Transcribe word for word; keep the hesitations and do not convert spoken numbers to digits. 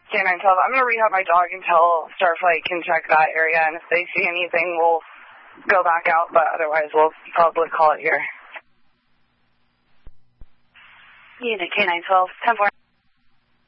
K nine twelve. I'm going to rehab my dog until Starflight can check that area, and if they see anything, we'll go back out, but otherwise we'll probably call it here. Unit K nine twelve, ten four.